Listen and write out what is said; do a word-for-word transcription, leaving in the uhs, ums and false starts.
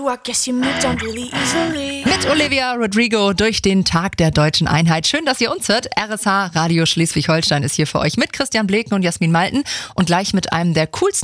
Mit Olivia Rodrigo durch den Tag der Deutschen Einheit. Schön, dass ihr uns hört. R S H Radio Schleswig-Holstein ist hier für euch mit Christian Bleken und Jasmin Malten und gleich mit einem der coolsten